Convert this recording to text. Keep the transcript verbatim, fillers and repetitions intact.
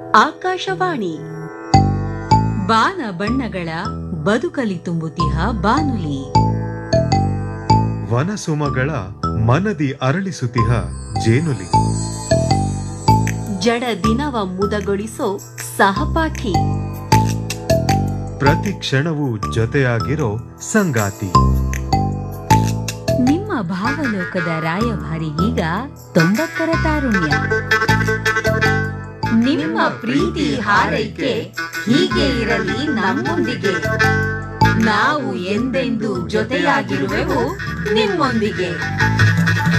ಆಕಾಶವಾಣಿ ಬಾನ ಬಣ್ಣಗಳ ಬದುಕಲಿ ತುಂಬುತಿಹ ಬಾನುಲಿ ವನಸುಮಗಳ ಮನದಿ ಅರಳಿಸುತಿಹ ಜೇನುಲಿ ಜಡ ದಿನವ ಮುದಗೊಳಿಸೋ ಸಹಪಾಠಿ ಪ್ರತಿ ಕ್ಷಣವೂ ಜೊತೆಯಾಗಿರೋ ಸಂಗಾತಿ ನಿಮ್ಮ ಭಾವಲೋಕದ ರಾಯಭಾರಿಗೀಗ ತೊಂಬತ್ತರ ತಾರುಣ್ಯ ನಿಮ್ಮ ಪ್ರೀತಿ ಹಾರೈಕೆ ಹೀಗೆ ಇರಲಿ ನಮ್ಮೊಂದಿಗೆ ನಾವು ಎಂದೆಂದೂ ಜೊತೆಯಾಗಿರುವೆವು ನಿಮ್ಮೊಂದಿಗೆ.